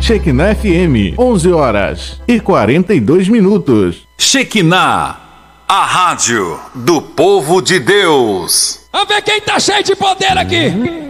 Shekinah FM, 11h42. Shekinah, a rádio do povo de Deus. Vamos ver quem tá cheio de poder aqui.